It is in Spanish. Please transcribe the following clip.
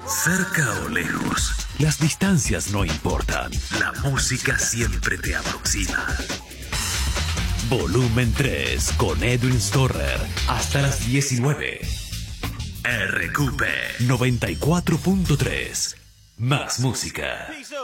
Cerca o lejos, las distancias no importan. La música siempre te aproxima. Volumen 3 con Edwin Storer hasta las 19. RQP 94.3. Más música.